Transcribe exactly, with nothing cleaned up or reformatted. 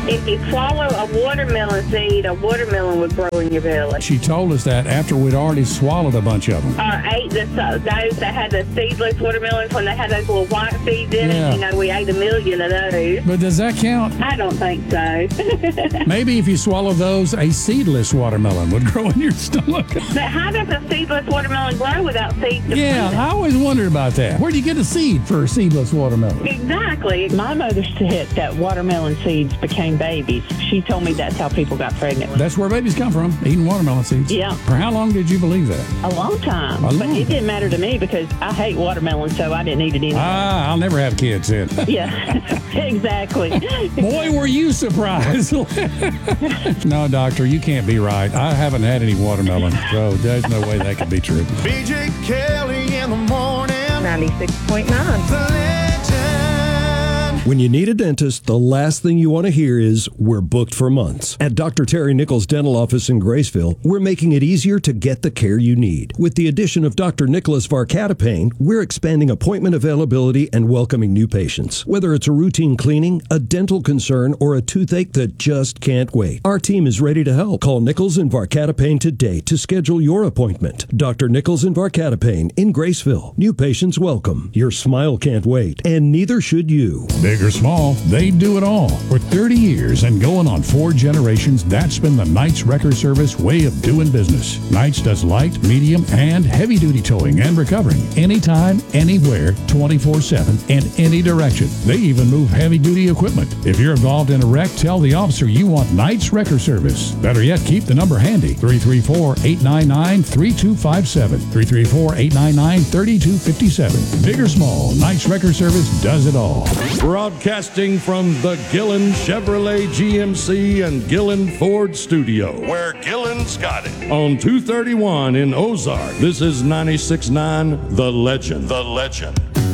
If you swallow a watermelon seed, a watermelon would grow in your belly. She told us that after we'd already swallowed a bunch of them. Or ate the, those that had the seedless watermelons when they had those little white seeds in Yeah. it. You know, we ate a million of those. But does that count? I don't think so. Maybe if you swallow those, a seedless watermelon would grow in your stomach. But how does a seedless watermelon grow without seeds? to Yeah, plant I always wondered about that. Where do you get a seed for a seedless watermelon? it? Exactly. My mother said that watermelon seeds became babies. She told me that's how people got pregnant. That's where babies come from, eating watermelon seeds. Yeah. For how long did you believe that? A long time. A But long- it didn't matter to me because I hate watermelon, so I didn't eat it anyway. Ah, I'll never have kids then. Yeah, exactly. Boy, were you surprised. No, doctor, you can't be right. I haven't had any watermelon, so there's no way that could be true. B J Kelly in the morning. ninety-six point nine. The legend. When you need a dentist, the last thing you want to hear is, we're booked for months. At Doctor Terry Nichols' dental office in Graceville, we're making it easier to get the care you need. With the addition of Doctor Nicholas Varcatapane, we're expanding appointment availability and welcoming new patients. Whether it's a routine cleaning, a dental concern, or a toothache that just can't wait, our team is ready to help. Call Nichols and Varcatapane today to schedule your appointment. Doctor Nichols and Varcatapane in Graceville. New patients welcome. Your smile can't wait, and neither should you. Big or small, they do it all. For thirty years and going on four generations, that's been the Knights Wrecker Service way of doing business. Knights does light, medium, and heavy-duty towing and recovering. Anytime, anywhere, twenty-four seven, in any direction. They even move heavy-duty equipment. If you're involved in a wreck, tell the officer you want Knights Wrecker Service. Better yet, keep the number handy. three three four, eight nine nine, three two five seven. three three four, eight nine nine, three two five seven. Big or small, Knights Wrecker Service does it all. Broadcasting from the Gillen Chevrolet G M C and Gillen Ford studio, Where Gillen's got it. on two thirty-one in Ozark. This is ninety-six point nine The Legend. The legend.